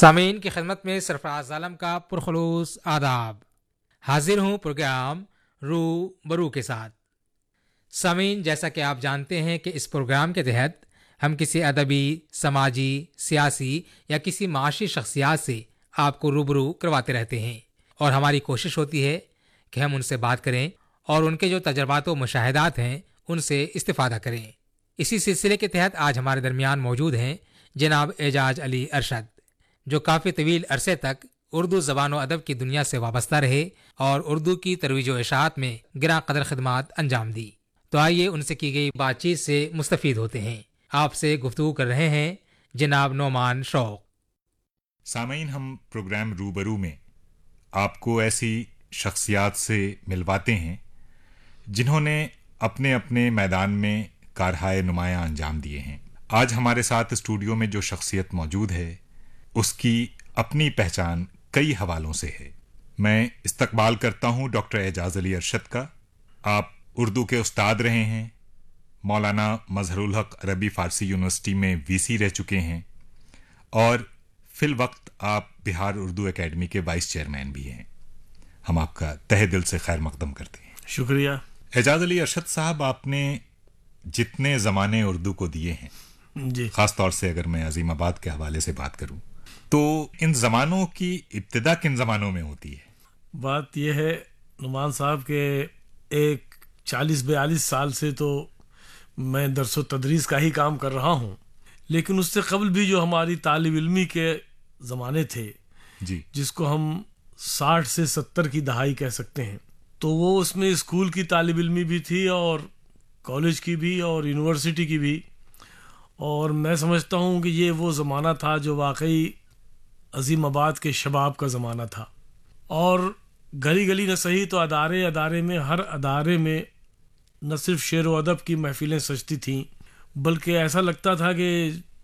سامعین کی خدمت میں سرفراز عالم کا پرخلوص آداب. حاضر ہوں پروگرام رو برو کے ساتھ. سامعین، جیسا کہ آپ جانتے ہیں کہ اس پروگرام کے تحت ہم کسی ادبی، سماجی، سیاسی یا کسی معاشی شخصیات سے آپ کو روبرو کرواتے رہتے ہیں، اور ہماری کوشش ہوتی ہے کہ ہم ان سے بات کریں اور ان کے جو تجربات و مشاہدات ہیں ان سے استفادہ کریں. اسی سلسلے کے تحت آج ہمارے درمیان موجود ہیں جناب اعجاز علی ارشد، جو کافی طویل عرصے تک اردو زبان و ادب کی دنیا سے وابستہ رہے اور اردو کی ترویج و اشاعت میں گراں قدر خدمات انجام دی. تو آئیے ان سے کی گئی بات چیت سے مستفید ہوتے ہیں. آپ سے گفتگو کر رہے ہیں جناب نعمان شوق. سامعین، ہم پروگرام روبرو میں آپ کو ایسی شخصیات سے ملواتے ہیں جنہوں نے اپنے اپنے میدان میں کارہائے نمایاں انجام دیے ہیں. آج ہمارے ساتھ اسٹوڈیو میں جو شخصیت موجود ہے اس کی اپنی پہچان کئی حوالوں سے ہے. میں استقبال کرتا ہوں ڈاکٹر اعجاز علی ارشد کا. آپ اردو کے استاد رہے ہیں، مولانا مظہر الحق عربی فارسی یونیورسٹی میں وی سی رہ چکے ہیں، اور فی الوقت آپ بہار اردو اکیڈمی کے وائس چیئرمین بھی ہیں. ہم آپ کا تہہ دل سے خیر مقدم کرتے ہیں. شکریہ. اعجاز علی ارشد صاحب، آپ نے جتنے زمانے اردو کو دیے ہیں، جی، خاص طور سے اگر میں عظیم آباد کے حوالے سے بات کروں تو ان زمانوں کی ابتدا کن زمانوں میں ہوتی ہے؟ بات یہ ہے نعمان صاحب کہ ایک 40-42 سال سے تو میں درس و تدریس کا ہی کام کر رہا ہوں، لیکن اس سے قبل بھی جو ہماری طالب علمی کے زمانے تھے، جی، جس کو ہم 60 سے 70 کی دہائی کہہ سکتے ہیں، تو وہ اس میں اسکول کی طالب علمی بھی تھی اور کالج کی بھی اور یونیورسٹی کی بھی. اور میں سمجھتا ہوں کہ یہ وہ زمانہ تھا جو واقعی عظیم آباد کے شباب کا زمانہ تھا. اور گلی گلی نہ صحیح تو ادارے ادارے میں، ہر ادارے میں نہ صرف شعر و ادب کی محفلیں سجتی تھیں، بلکہ ایسا لگتا تھا کہ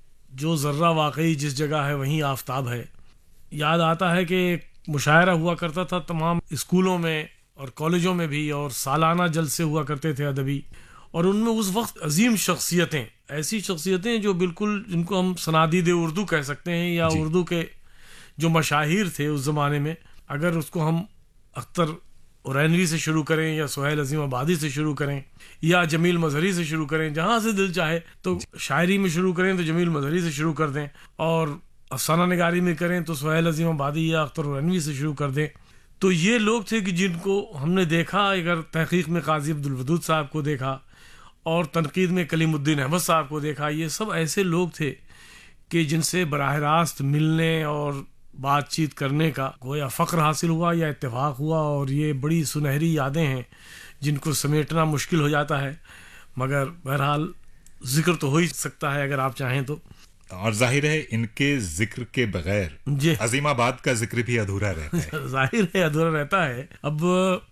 جو ذرہ واقعی جس جگہ ہے وہیں آفتاب ہے. یاد آتا ہے کہ ایک مشاعرہ ہوا کرتا تھا تمام اسکولوں میں اور کالجوں میں بھی، اور سالانہ جلسے ہوا کرتے تھے ادبی، اور ان میں اس وقت عظیم شخصیتیں، ایسی شخصیتیں جو بالکل جن کو ہم صنادید اردو کہہ سکتے ہیں، یا اردو کے جو مشاہیر تھے اس زمانے میں. اگر اس کو ہم اختر اورینوی سے شروع کریں یا سہیل عظیم آبادی سے شروع کریں یا جمیل مظہری سے شروع کریں، جہاں سے دل چاہے تو شاعری میں شروع کریں تو جمیل مظہری سے شروع کر دیں، اور افسانہ نگاری میں کریں تو سہیل عظیم آبادی یا اختر اورینوی سے شروع کر دیں. تو یہ لوگ تھے کہ جن کو ہم نے دیکھا، اگر تحقیق میں قاضی عبدالودود صاحب کو دیکھا اور تنقید میں کلیم الدین احمد صاحب کو دیکھا، یہ سب ایسے لوگ تھے کہ جن سے براہ راست ملنے اور بات چیت کرنے کا گویا فخر حاصل ہوا یا اتفاق ہوا. اور یہ بڑی سنہری یادیں ہیں جن کو سمیٹنا مشکل ہو جاتا ہے، مگر بہرحال ذکر تو ہو ہی سکتا ہے اگر آپ چاہیں تو. اور ظاہر ہے ان کے ذکر کے بغیر جی، عظیم آباد کا ذکر بھی ادھورا رہتا ہے. ظاہر ہے ادھورا رہتا ہے. اب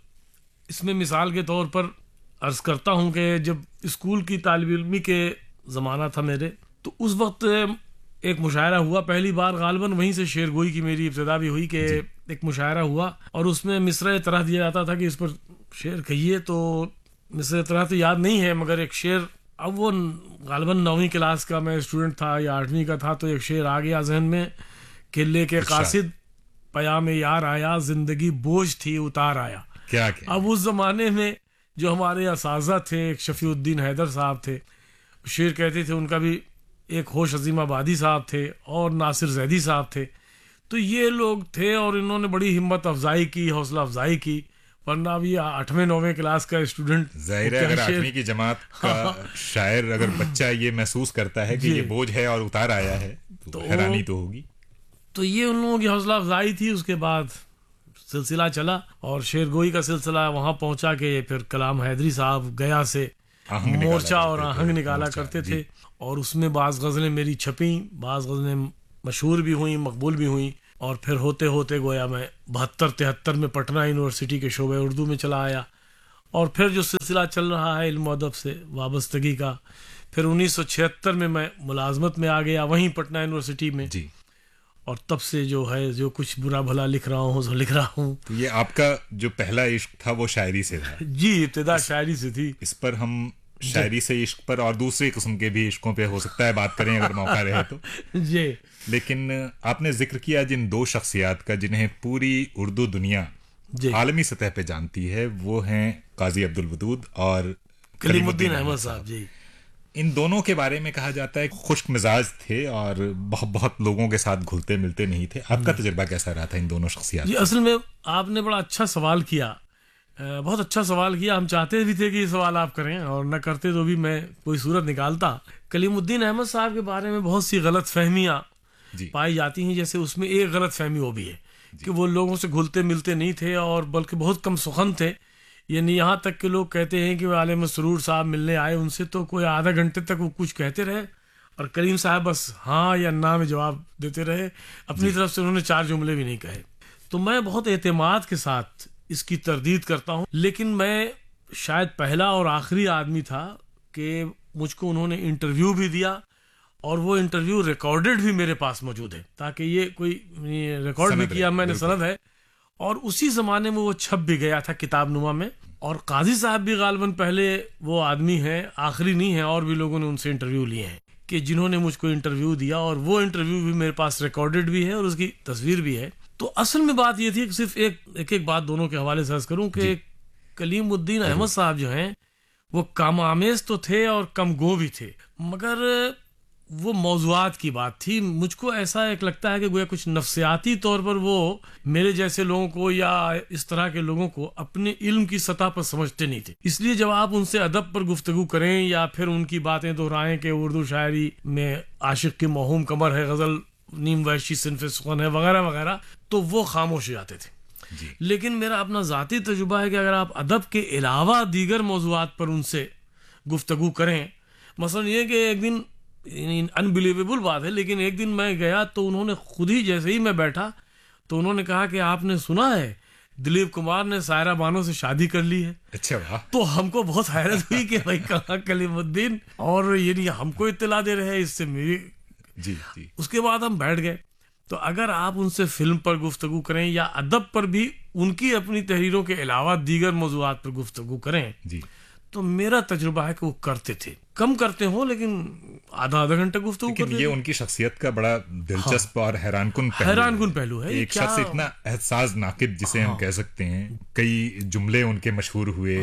اس میں مثال کے طور پر عرض کرتا ہوں کہ جب اسکول کی طالب علمی کے زمانہ تھا میرے، تو اس وقت ایک مشاعرہ ہوا پہلی بار، غالباً وہیں سے شعر گوئی کی میری ابتدا بھی ہوئی کہ ایک مشاعرہ ہوا اور اس میں مصرع طرح دیا جاتا تھا کہ اس پر شعر کہیے. تو مصرع طرح تو یاد نہیں ہے، مگر ایک شعر، اب وہ غالباً 9ویں کلاس کا میں اسٹوڈنٹ تھا یا 8ویں کا تھا، تو ایک شعر آ گیا ذہن میں کہ لے کے قاصد پیام یار آیا، زندگی بوجھ تھی اتار آیا. کیا اب اس زمانے میں جو ہمارے اساتذہ تھے، ایک شفیع الدین حیدر صاحب تھے، شعر کہتے تھے، ان کا بھی ایک ہوش عظیم آبادی صاحب تھے اور ناصر زیدی صاحب تھے. تو یہ لوگ تھے اور انہوں نے بڑی ہمت افزائی کی، حوصلہ افزائی کی، ورنہ ابھی 8ویں 9ویں کلاس کا اسٹوڈنٹ، ظاہر ہے اگر 8ویں کی جماعت کا شاعر، اگر بچہ یہ محسوس کرتا ہے کہ یہ بوجھ ہے اور اتار آیا ہے تو حیرانی تو ہوگی. تو یہ ان لوگوں کی حوصلہ افزائی تھی. اس کے بعد سلسلہ چلا اور شعر گوئی کا سلسلہ وہاں پہنچا کہ پھر کلام حیدری صاحب گیا سے مورچہ اور آہنگ نکالا کرتے تھے، اور اس میں بعض غزلیں میری چھپیں، بعض غزلیں مشہور بھی ہوئیں، مقبول بھی ہوئیں. اور پھر ہوتے ہوتے گویا میں 72-73 میں پٹنہ یونیورسٹی کے شعبہ اردو میں چلا آیا، اور پھر جو سلسلہ چل رہا ہے علم و ادب سے وابستگی کا، پھر 1976 میں میں ملازمت میں آ گیا وہیں پٹنہ یونیورسٹی میں. جی، اور تب سے جو ہے جو کچھ برا بھلا لکھ رہا ہوں سو لکھ رہا ہوں. تو یہ آپ کا جو پہلا عشق تھا وہ شاعری سے تھا؟ جی، ابتدا شاعری سے تھی. اس پر ہم شاعری سے عشق پر اور دوسرے قسم کے بھی عشقوں پہ ہو سکتا ہے بات کریں اگر موقع رہے تو. جی. لیکن آپ نے ذکر کیا جن دو شخصیات کا جنہیں پوری اردو دنیا عالمی سطح پہ جانتی ہے، وہ ہیں قاضی عبدالودود اور کلیم الدین احمد صاحب. جی. ان دونوں کے بارے میں کہا جاتا ہے خشک مزاج تھے اور بہت لوگوں کے ساتھ گھلتے ملتے نہیں تھے. آپ کا تجربہ کیسا رہا تھا ان دونوں شخصیات؟ جی، اصل میں آپ نے بڑا اچھا سوال کیا، بہت اچھا سوال کیا. ہم چاہتے بھی تھے کہ یہ سوال آپ کریں، اور نہ کرتے تو بھی میں کوئی صورت نکالتا. کلیم الدین احمد صاحب کے بارے میں بہت سی غلط فہمیاں پائی جاتی ہیں. جیسے اس میں ایک غلط فہمی وہ بھی ہے کہ وہ لوگوں سے گھلتے ملتے نہیں تھے اور بلکہ بہت کم سخن تھے. یعنی یہاں تک کہ لوگ کہتے ہیں کہ وہ عالم مسرور صاحب ملنے آئے، ان سے تو کوئی آدھا گھنٹے تک وہ کچھ کہتے رہے اور کلیم صاحب بس ہاں یا نہ میں جواب دیتے رہے. اپنی طرف سے انہوں نے 4 جملے بھی نہیں کہے. تو میں بہت اعتماد کے ساتھ اس کی تردید کرتا ہوں، لیکن میں شاید پہلا اور آخری آدمی تھا کہ مجھ کو انہوں نے انٹرویو بھی دیا، اور وہ انٹرویو ریکارڈڈ بھی میرے پاس موجود ہے، تاکہ یہ کوئی ریکارڈ بھی کیا میں نے، سند ہے. اور اسی زمانے میں وہ چھپ بھی گیا تھا کتاب نما میں. اور قاضی صاحب بھی غالباً پہلے وہ آدمی ہیں، آخری نہیں ہیں، اور بھی لوگوں نے ان سے انٹرویو لیے ہیں کہ جنہوں نے مجھ کو انٹرویو دیا، اور وہ انٹرویو بھی میرے پاس ریکارڈڈ بھی ہے اور اس کی تصویر بھی ہے. تو اصل میں بات یہ تھی کہ صرف ایک بات دونوں کے حوالے سے عرض کروں کہ کلیم الدین احمد صاحب جو ہیں وہ کم آمیز تو تھے اور کم گو بھی تھے، مگر وہ موضوعات کی بات تھی. مجھ کو ایسا ایک لگتا ہے کہ گویا کچھ نفسیاتی طور پر وہ میرے جیسے لوگوں کو یا اس طرح کے لوگوں کو اپنے علم کی سطح پر سمجھتے نہیں تھے. اس لیے جب آپ ان سے ادب پر گفتگو کریں یا پھر ان کی باتیں دہرائیں کہ اردو شاعری میں عاشق کی موہوم کمر ہے، غزل نیم وحشی صنف سخن ہے، وغیرہ وغیرہ، تو وہ خاموش ہو جاتے تھے. لیکن میرا اپنا ذاتی تجربہ ہے کہ اگر آپ ادب کے علاوہ دیگر موضوعات پر ان سے گفتگو کریں، مثلا یہ کہ ایک دن، انبلیویبل بات ہے، لیکن ایک دن میں گیا تو انہوں نے خود ہی، جیسے ہی میں بیٹھا تو انہوں نے کہا کہ آپ نے سنا ہے دلیپ کمار نے سائرہ بانو سے شادی کر لی ہے. اچھا. تو ہم کو بہت حیرت ہوئی کہ بھائی کہاں کلیم الدین، اور یعنی ہم کو اطلاع دے رہے ہیں اس سے میری. جی. اس کے بعد ہم بیٹھ گئے. تو اگر آپ ان سے فلم پر گفتگو کریں یا ادب پر بھی ان کی اپنی تحریروں کے علاوہ دیگر موضوعات پر گفتگو کریں، تو میرا تجربہ ہے کہ وہ کرتے تھے. کم کرتے ہوں لیکن آدھا گھنٹہ گفتگو کرتے. یہ ان کی شخصیت کا بڑا دلچسپ اور حیران کن پہلو ہے. ایک شخص اتنا احساس ناقد جسے ہم کہہ سکتے ہیں، کئی جملے ان کے مشہور ہوئے،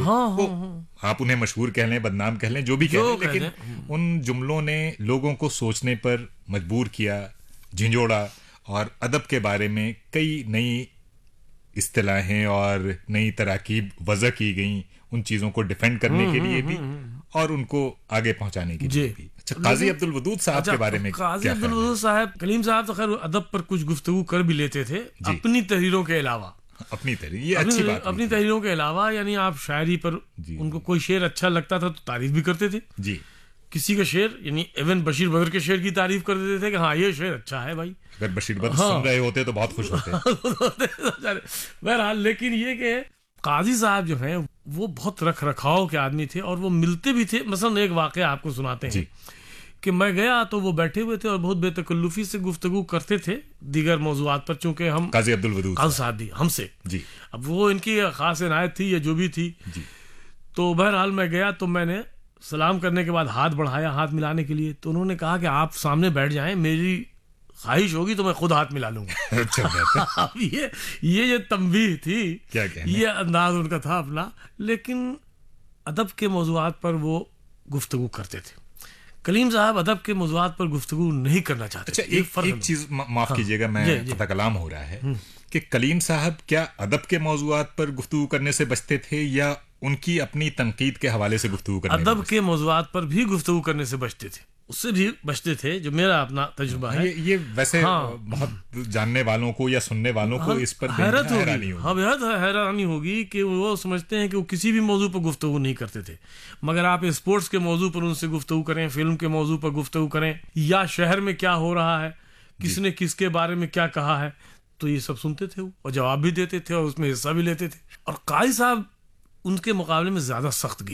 آپ انہیں مشہور کہہ لیں، بدنام کہہ لیں، جو بھی کہہ لیں، لیکن ان جملوں نے لوگوں کو سوچنے پر مجبور کیا، جھنجھوڑا، اور ادب کے بارے میں کئی نئی اصطلاحیں اور نئی تراکیب وضع کی گئیں ان چیزوں کو ڈیفینڈ کرنے کے لیے بھی اور ان کو آگے پہنچانے کے لیے بھی. اچھا، قاضی عبدالودود صاحب کے بارے میں قاضی عبدالودود صاحب، کلیم صاحب تو خیر ادب پر کچھ گفتگو کر بھی لیتے تھے اپنی تحریروں کے علاوہ. اپنی تحریر، یہ اچھی بات، اپنی تحریروں کے علاوہ، یعنی آپ شاعری پر ان کو کوئی شعر اچھا لگتا تھا تو تعریف بھی کرتے تھے. جی. کسی کا شعر، یعنی ایون بشیر بدر کے شعر کی تعریف کر دیتے تھے کہ ہاں یہ شعر اچھا ہے بھائی. اگر بشیر بدر سن رہے ہوتے تو بہت خوش ہوتے. بہرحال، لیکن یہ کہ قاضی صاحب جو ہیں وہ بہت رکھ رکھاؤ کے آدمی تھے اور وہ ملتے بھی تھے. مثلا ایک واقعہ آپ کو سناتے ہیں کہ میں گیا تو وہ بیٹھے ہوئے تھے اور بہت بے تکلفی سے گفتگو کرتے تھے دیگر موضوعات پر، چونکہ ہم قاضی عبدالودود صاحب بھی ہم سے، جی، اب وہ ان کی خاص عنایت تھی یا جو بھی تھی. تو بہرحال میں گیا تو میں نے سلام کرنے کے بعد ہاتھ بڑھایا ہاتھ ملانے کے لیے. تو انہوں نے کہا کہ آپ سامنے بیٹھ جائیں، میری خواہش ہوگی تو میں خود ہاتھ ملا لوں گا. یہ جو تنبیہ تھی، یہ انداز ان کا تھا اپنا. لیکن ادب کے موضوعات پر وہ گفتگو کرتے تھے. کلیم صاحب ادب کے موضوعات پر گفتگو نہیں کرنا چاہتے. اچھا، ایک چیز معاف کیجیے گا، میں قطع کلام ہو رہا ہے کہ کلیم صاحب کیا ادب کے موضوعات پر گفتگو کرنے سے بچتے تھے یا ان کی اپنی تنقید کے حوالے سے گفتگو کرنے؟ ادب کے موضوعات پر بھی گفتگو کرنے سے بچتے تھے، اس سے بھی بچتے تھے، جو میرا اپنا تجربہ ہے. یہ ویسے بہت جاننے والوں کو یا سننے والوں کو اس پر حیرت ہوگی، بہت حیرانی ہوگی کہ وہ سمجھتے ہیں کہ وہ کسی بھی موضوع پر گفتگو نہیں کرتے تھے. مگر آپ اسپورٹس کے موضوع پر ان سے گفتگو کریں، فلم کے موضوع پر گفتگو کریں، یا شہر میں کیا ہو رہا ہے، کس نے کس کے بارے میں کیا کہا ہے، تو یہ سب سنتے تھے اور جواب بھی دیتے تھے اور اس میں حصہ بھی لیتے تھے. اور قاضی صاحب ان کے مقابلے میں زیادہ سخت